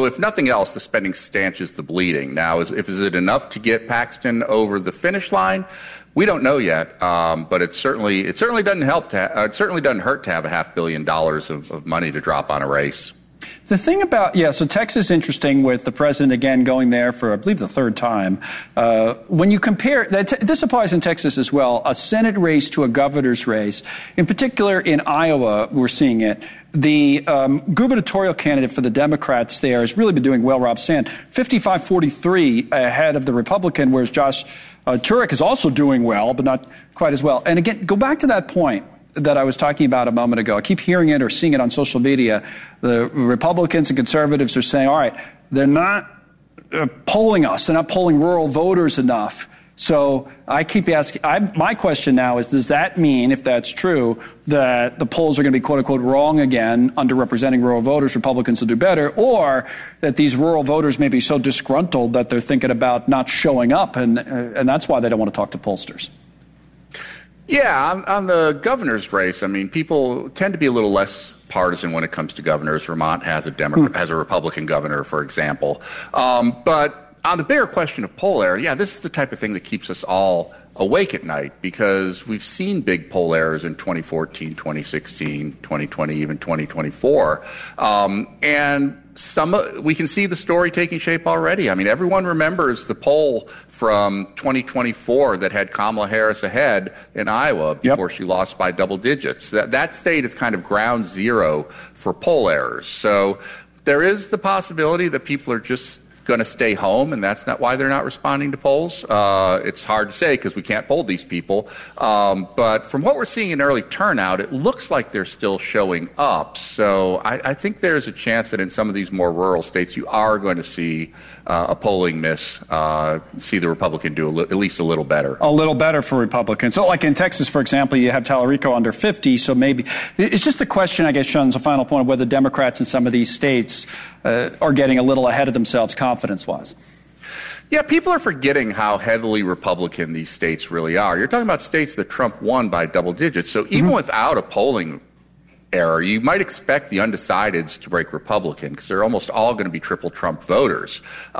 So if nothing else, the spending stanches the bleeding. Now, is it enough to get Paxton over the finish line? We don't know yet, but it certainly doesn't help. It certainly doesn't hurt to have $500 million of money to drop on a race. The thing about, so Texas is interesting with the president again going there for, I believe, the third time. When you compare, this applies in Texas as well, a Senate race to a governor's race. In particular, in Iowa, we're seeing it. The gubernatorial candidate for the Democrats there has really been doing well, Rob Sand, 55-43 ahead of the Republican, whereas Josh Turek is also doing well, but not quite as well. And again, go back to that point that I was talking about a moment ago. I keep hearing it or seeing it on social media. The Republicans and conservatives are saying, all right, they're not polling us. They're not polling rural voters enough. So I keep asking, my question now is, does that mean, if that's true, that the polls are going to be, quote unquote, wrong again, underrepresenting rural voters, Republicans will do better, or that these rural voters may be so disgruntled that they're thinking about not showing up, and that's why they don't want to talk to pollsters? Yeah, on the governor's race, I mean, people tend to be a little less partisan when it comes to governors. Vermont has a Republican governor, for example. But on the bigger question of poll error, this is the type of thing that keeps us all awake at night, because we've seen big poll errors in 2014, 2016, 2020, even 2024. And we can see the story taking shape already. I mean, everyone remembers the poll from 2024 that had Kamala Harris ahead in Iowa before she lost by double digits. That state is kind of ground zero for poll errors. So there is the possibility that people are just going to stay home, and that's not why they're not responding to polls. It's hard to say because we can't poll these people. But from what we're seeing in early turnout, it looks like they're still showing up. So I think there's a chance that in some of these more rural states, you are going to see a polling miss, see the Republican do at least a little better. A little better for Republicans. So like in Texas, for example, you have Tallarico under 50, so maybe it's just a question, I guess, Sean, as a final point, of whether Democrats in some of these states are getting a little ahead of themselves confidence-wise. Yeah, people are forgetting how heavily Republican these states really are. You're talking about states that Trump won by double digits. So even without a polling error, you might expect the undecideds to break Republican, because they're almost all going to be triple Trump voters.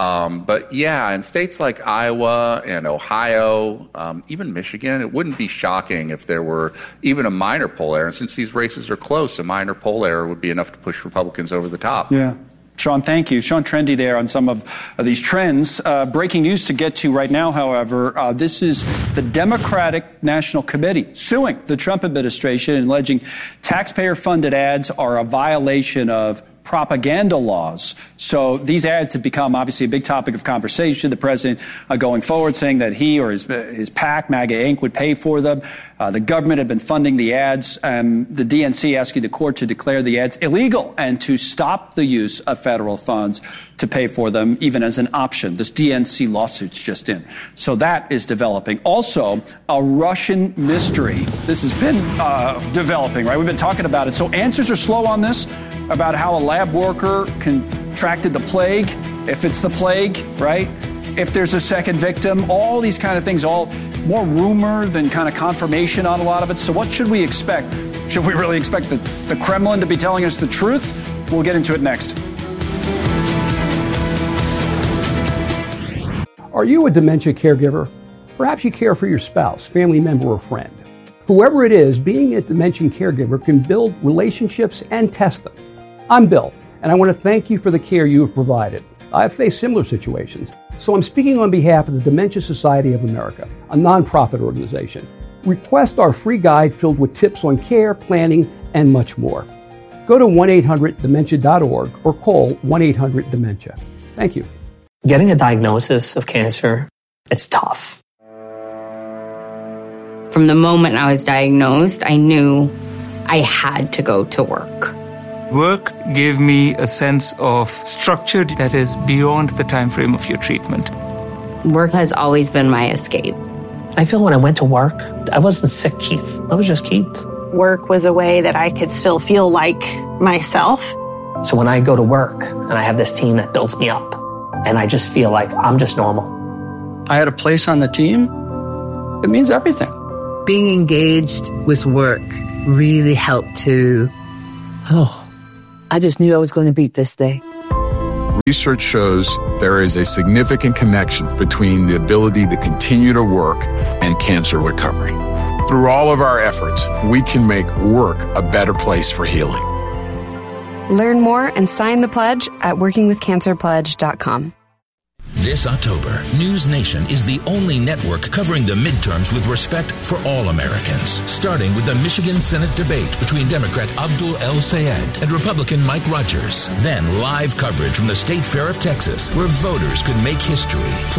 But in states like Iowa and Ohio, even Michigan, it wouldn't be shocking if there were even a minor poll error. And since these races are close, a minor poll error would be enough to push Republicans over the top. Yeah. Sean, thank you. Sean Trendy there on some of these trends. Breaking news to get to right now, however, this is the Democratic National Committee suing the Trump administration and alleging taxpayer-funded ads are a violation of propaganda laws. So these ads have become obviously a big topic of conversation. The president going forward saying that he or his PAC, MAGA Inc., would pay for them. The government had been funding the ads. The DNC asking the court to declare the ads illegal and to stop the use of federal funds to pay for them, even as an option. This DNC lawsuit's just in. So that is developing. Also, a Russian mystery. This has been developing, right? We've been talking about it. So answers are slow on this, about how a lab worker contracted the plague, if it's the plague, right? If there's a second victim, all these kind of things, all more rumor than kind of confirmation on a lot of it. So what should we expect? Should we really expect the Kremlin to be telling us the truth? We'll get into it next. Are you a dementia caregiver? Perhaps you care for your spouse, family member, or friend. Whoever it is, being a dementia caregiver can build relationships and test them. I'm Bill, and I want to thank you for the care you have provided. I've faced similar situations, so I'm speaking on behalf of the Dementia Society of America, a nonprofit organization. Request our free guide filled with tips on care, planning, and much more. Go to 1-800-DEMENTIA.org or call 1-800-DEMENTIA. Thank you. Getting a diagnosis of cancer, it's tough. From the moment I was diagnosed, I knew I had to go to work. Work gave me a sense of structure that is beyond the time frame of your treatment. Work has always been my escape. I feel when I went to work, I wasn't sick Keith. I was just Keith. Work was a way that I could still feel like myself. So when I go to work and I have this team that builds me up, and I just feel like I'm just normal. I had a place on the team. It means everything. Being engaged with work really helped to, I just knew I was going to beat this day. research shows there is a significant connection between the ability to continue to work and cancer recovery. Through all of our efforts, we can make work a better place for healing. Learn more and sign the pledge at workingwithcancerpledge.com. This October, News Nation is the only network covering the midterms with respect for all Americans, starting with the Michigan Senate debate between Democrat Abdul El Sayed and Republican Mike Rogers. Then live coverage from the State Fair of Texas, where voters could make history.